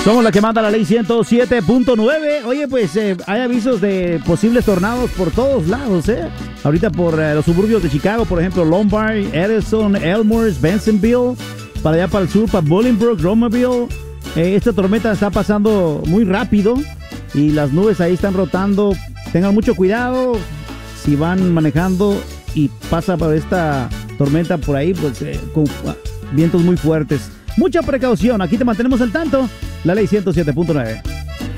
Somos la que manda la ley 107.9. Oye, pues hay avisos de posibles tornados por todos lados, ¿eh? Ahorita por los suburbios de Chicago, por ejemplo, Lombard, Edison, Elmhurst, Bensenville, para allá para el sur, para Bolingbrook, Romaville. Esta tormenta está pasando muy rápido y las nubes ahí están rotando. Tengan mucho cuidado si van manejando y pasa por esta tormenta por ahí, pues con vientos muy fuertes. Mucha precaución, aquí te mantenemos al tanto. La ley 107.9.